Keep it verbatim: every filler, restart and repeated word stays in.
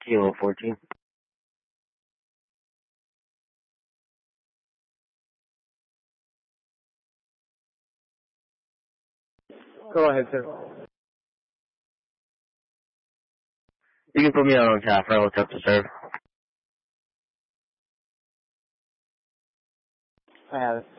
Kilo fourteen. Go ahead, sir. You can put me on tap. I will attempt to serve. I have it.